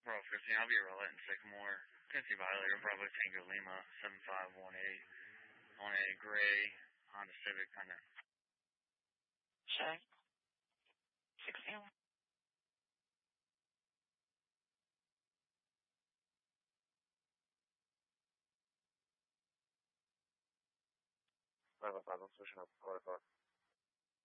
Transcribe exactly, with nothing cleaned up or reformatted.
Bro, fifteen, I'll be rolling Sycamore. Tennessee Violator, Bravo Tango Lima, seven five one eight. On a gray Honda Civic, kind of. Check. sixteen. five oh five, I'm switching up. Quarter car.